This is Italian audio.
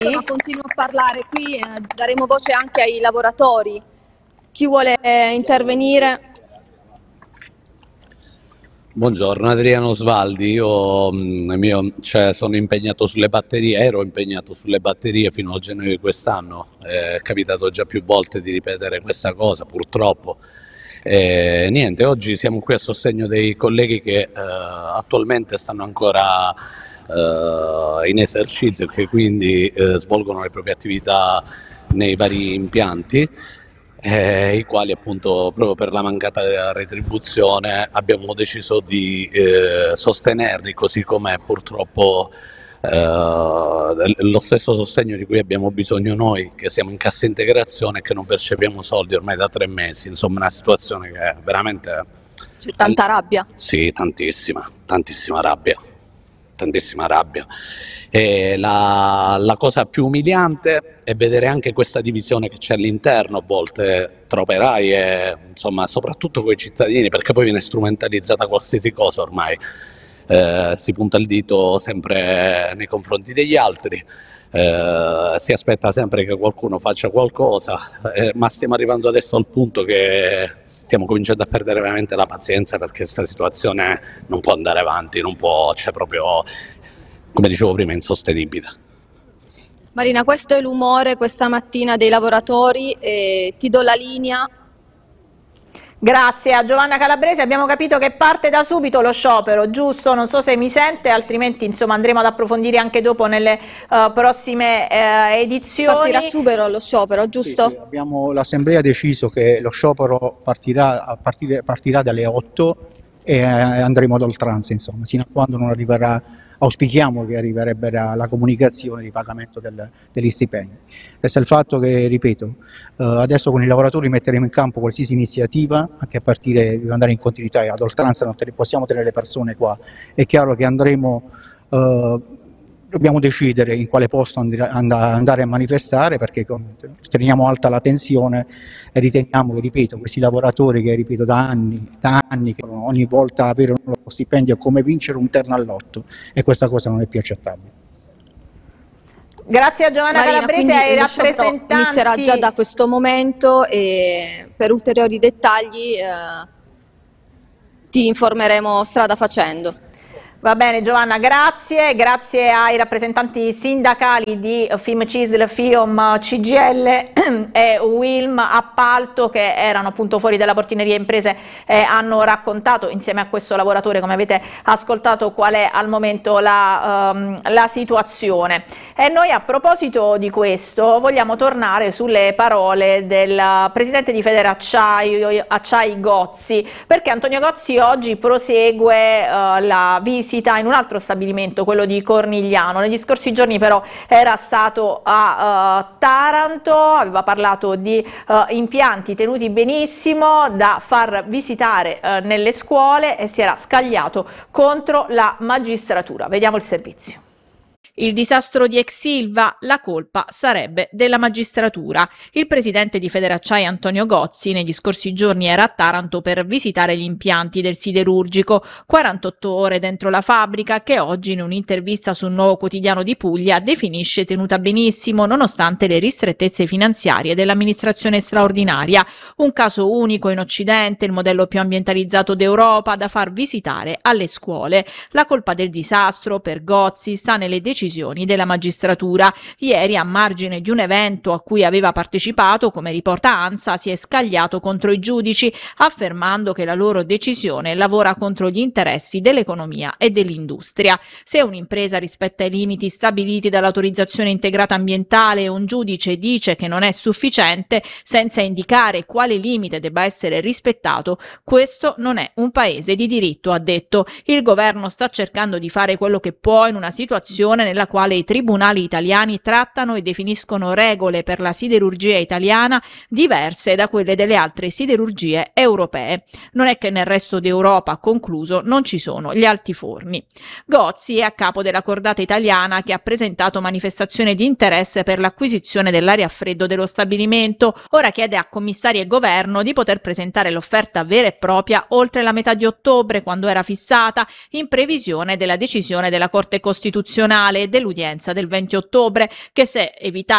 Ma continuo a parlare qui, daremo voce anche ai lavoratori. Chi vuole intervenire? Buongiorno, Adriano Svaldi. Sono impegnato sulle batterie, ero impegnato sulle batterie fino a gennaio di quest'anno. È capitato già più volte di ripetere questa cosa, purtroppo. Niente, oggi siamo qui a sostegno dei colleghi che attualmente stanno ancora in esercizio e che quindi svolgono le proprie attività nei vari impianti. I quali appunto proprio per la mancata retribuzione abbiamo deciso di sostenerli, così come purtroppo lo stesso sostegno di cui abbiamo bisogno noi che siamo in cassa integrazione e che non percepiamo soldi ormai da 3 mesi. Insomma, una situazione che è veramente... C'è tanta rabbia? Sì, tantissima rabbia. Tantissima rabbia. E la cosa più umiliante è vedere anche questa divisione che c'è all'interno a volte tra operai e insomma soprattutto con i cittadini, perché poi viene strumentalizzata qualsiasi cosa ormai, si punta il dito sempre nei confronti degli altri, si aspetta sempre che qualcuno faccia qualcosa, ma stiamo arrivando adesso al punto che stiamo cominciando a perdere veramente la pazienza, perché questa situazione non può andare avanti, non può, c'è proprio, come dicevo prima, insostenibile. Marina, questo è l'umore questa mattina dei lavoratori e ti do la linea. Grazie a Giovanna Calabrese, abbiamo capito che parte da subito lo sciopero, giusto? Non so se mi sente, altrimenti insomma andremo ad approfondire anche dopo nelle prossime edizioni. Partirà subito lo sciopero, giusto? Sì, l'assemblea ha deciso che lo sciopero partirà dalle 8 e andremo ad oltranza, insomma, sino a quando non arriverà. Auspichiamo che arriverebbe la comunicazione di pagamento degli stipendi. Resta il fatto che, ripeto, adesso con i lavoratori metteremo in campo qualsiasi iniziativa, anche a partire di andare in continuità, e ad oltranza non possiamo tenere le persone qua. È chiaro che dobbiamo decidere in quale posto andare a manifestare, perché teniamo alta la tensione e riteniamo che, ripeto, questi lavoratori che, ripeto, da anni che ogni volta avere lo stipendio è come vincere un terno all'otto, e questa cosa non è più accettabile. Grazie a Giovanna Marina, Calabrese e ai rappresentanti. Inizierà già da questo momento e per ulteriori dettagli ti informeremo strada facendo. Va bene Giovanna, grazie ai rappresentanti sindacali di FIM-CISL, FIOM, CGL e Wilm Appalto, che erano appunto fuori dalla portineria imprese e hanno raccontato insieme a questo lavoratore, come avete ascoltato, qual è al momento la situazione. E noi, a proposito di questo, vogliamo tornare sulle parole del presidente di Federacciai Gozzi, perché Antonio Gozzi oggi prosegue la visita in un altro stabilimento, quello di Cornigliano. Negli scorsi giorni però era stato a Taranto, aveva parlato di impianti tenuti benissimo da far visitare nelle scuole e si era scagliato contro la magistratura. Vediamo il servizio. Il disastro di ex Ilva, la colpa sarebbe della magistratura. Il presidente di Federacciai Antonio Gozzi negli scorsi giorni era a Taranto per visitare gli impianti del siderurgico, 48 ore dentro la fabbrica, che oggi in un'intervista sul Nuovo Quotidiano di Puglia definisce tenuta benissimo nonostante le ristrettezze finanziarie dell'amministrazione straordinaria. Un caso unico in Occidente, il modello più ambientalizzato d'Europa da far visitare alle scuole. La colpa del disastro per Gozzi sta nelle decisioni della magistratura. Ieri, a margine di un evento a cui aveva partecipato, come riporta ANSA, si è scagliato contro i giudici, affermando che la loro decisione lavora contro gli interessi dell'economia e dell'industria. Se un'impresa rispetta i limiti stabiliti dall'autorizzazione integrata ambientale e un giudice dice che non è sufficiente, senza indicare quale limite debba essere rispettato, questo non è un paese di diritto, ha detto. Il governo sta cercando di fare quello che può in una situazione nella quale i tribunali italiani trattano e definiscono regole per la siderurgia italiana diverse da quelle delle altre siderurgie europee. Non è che nel resto d'Europa, concluso, non ci sono gli altiforni. Gozzi è a capo della cordata italiana che ha presentato manifestazione di interesse per l'acquisizione dell'area a freddo dello stabilimento. Ora chiede a commissari e governo di poter presentare l'offerta vera e propria oltre la metà di ottobre, quando era fissata, in previsione della decisione della Corte Costituzionale, dell'udienza del 20 ottobre, che se evitata